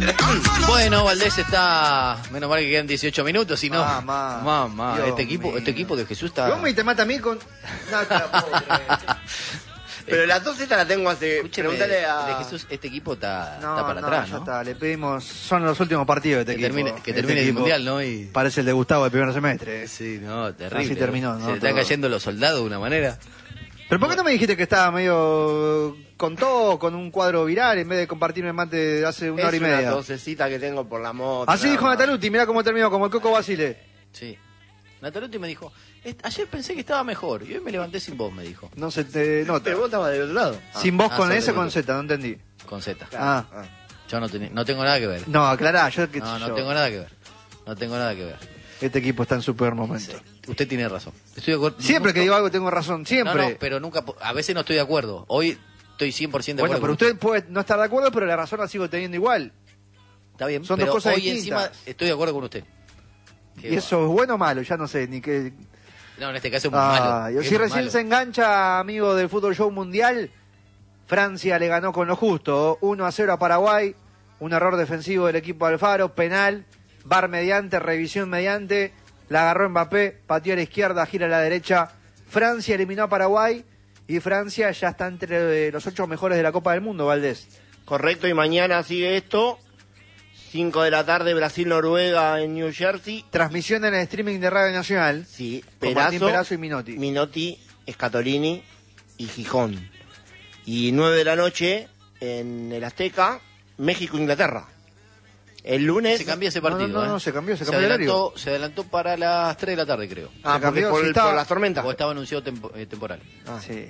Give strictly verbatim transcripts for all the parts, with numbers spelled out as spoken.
Bueno, Valdés está... Menos mal que quedan dieciocho minutos, si no... Mamá. Mamá, Dios este equipo, mío. este equipo de Jesús está... ¿Cómo me te mata a mí con...? No, te la puedo creer. Pero la tos esta la tengo hace... Escúcheme, Preguntale a... de Jesús, este equipo está, No, está para no, atrás, ya ¿no? está, le pedimos... Son los últimos partidos de este Que equipo. termine, que Este termine el equipo Mundial, ¿no? Y... Parece el de Gustavo del primer semestre. Sí, no, terrible. Así terminó, ¿no? Se le están Todo. cayendo los soldados de una manera. ¿Pero por qué no me dijiste que estaba medio con todo, con un cuadro viral, en vez de compartirme el mate de hace una es hora y una media? tosecita que tengo por la moto. Así nada dijo más. Nataluti, mirá cómo terminó, como el Coco Basile. Sí. Nataluti me dijo, "Est- ayer pensé que estaba mejor y hoy me levanté sin vos", me dijo. No se te nota. Pero vos estabas del otro lado. Sin vos Ah, con sobre S o con todo. Z, no entendí. Con Z. Ah. Yo no, teni- no tengo nada que ver. No, aclará, yo que No, no yo. tengo nada que ver. No tengo nada que ver. Este equipo está en super momento. Usted tiene razón. Estoy de acuerdo. Siempre No- que digo algo tengo razón, siempre. No, no, pero nunca... po- A veces no estoy de acuerdo. Hoy estoy cien por ciento de Bueno, acuerdo. pero con usted puede no estar de acuerdo, pero la razón la sigo teniendo igual. Está bien, son pero dos cosas hoy distintas. encima estoy de acuerdo con usted. Qué ¿Y eso es bueno o malo? Ya no sé ni qué... No, en este caso es muy Ah, malo. y Es si muy recién malo. se engancha, amigo del Fútbol Show Mundial, Francia le ganó con lo justo, uno a cero a Paraguay, un error defensivo del equipo Alfaro, penal, V A R mediante, revisión mediante, la agarró Mbappé, pateó a la izquierda, gira a la derecha, Francia eliminó a Paraguay y Francia ya está entre los ocho mejores de la Copa del Mundo, Valdés. Correcto, y mañana sigue esto. cinco de la tarde, Brasil-Noruega en New Jersey. Transmisión en el streaming de Radio Nacional, Sí, con Martín Perazo, Perazo y Minotti. Minotti, Scatolini y Gijón. Y nueve de la noche en el Azteca, México-Inglaterra. El lunes... Se cambió ese No, partido, no, no, ¿eh? no, se cambió, se cambió el adelantó, se adelantó para las tres de la tarde, creo. Ah, se porque cambió, por, sí el- estaba- por las tormentas. Porque estaba anunciado tempo- eh, temporal. Ah. Sí.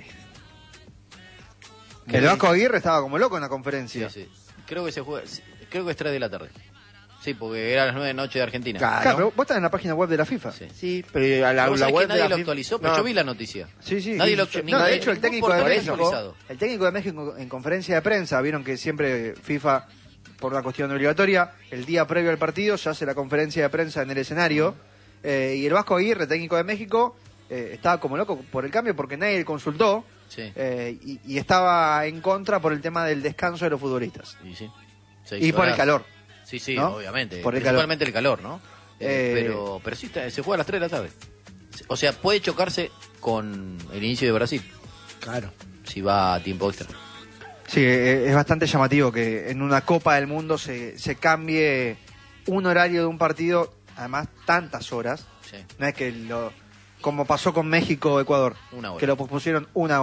¿Qué El le Vasco dice? Aguirre estaba como loco en la Sí, conferencia. sí. Creo que se juega, sí, creo que es tres de la tarde. Sí, porque era a las nueve de la noche de Argentina. Claro. Claro, pero vos estás en la página web de la FIFA. Sí. Sí, pero a la, Pero vos la sabés que web de nadie la lo FIFA- actualizó, pero No. yo vi la noticia. Sí, sí. Nadie y- lo- no, ningún- de hecho, el ningún técnico de portal México, actualizado. el técnico de México en conferencia de prensa, vieron que siempre FIFA, por una cuestión obligatoria, el día previo al partido se hace la conferencia de prensa en el escenario. Eh, y el Vasco Aguirre, técnico de México, eh, estaba como loco por el cambio porque nadie le consultó. Sí. eh, y, y estaba en contra por el tema del descanso de los futbolistas. Y, sí. Seis Y por el horas. calor. Sí, sí, ¿no? obviamente. Por el Principalmente el calor, ¿no? Eh, Eh, pero pero sí, está- se juega a las tres de la tarde. O sea, puede chocarse con el inicio de Brasil, Claro. si va a tiempo extra. Sí, eh, es bastante llamativo que en una Copa del Mundo se, se cambie un horario de un partido, además tantas horas. Sí, No es que lo, como pasó con México o Ecuador, una hora. que lo pospusieron una hora.